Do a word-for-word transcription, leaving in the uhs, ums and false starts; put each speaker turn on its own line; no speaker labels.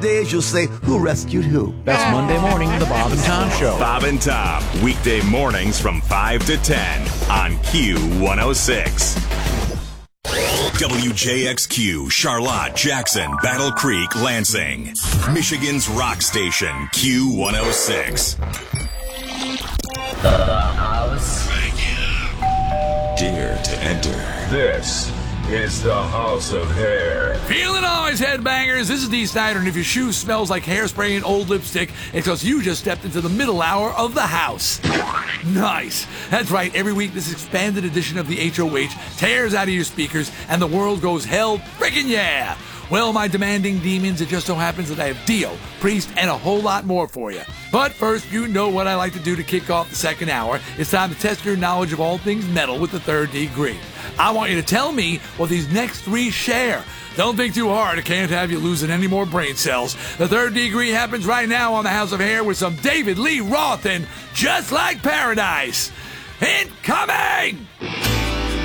days you'll say, who rescued who?
That's Monday morning, The Bob and Tom Show.
Bob and Tom, weekday mornings from five to ten on Q one oh six. W J X Q, Charlotte, Jackson, Battle Creek, Lansing. Michigan's rock station, Q one oh six.
The house.
Dare to enter.
This is the House of Hair.
Feeling always headbangers. This is Dee Snyder, and if your shoe smells like hairspray and old lipstick, it's because you just stepped into the middle hour of the house. Nice. That's right. Every week, this expanded edition of the H O H tears out of your speakers, and the world goes hell freaking yeah. Well, my demanding demons, it just so happens that I have Dio, Priest, and a whole lot more for you. But first, you know what I like to do to kick off the second hour. It's time to test your knowledge of all things metal with the third degree. I want you to tell me what these next three share. Don't think too hard. I can't have you losing any more brain cells. The third degree happens right now on the House of Hair with some David Lee Roth and Just Like Paradise. Incoming!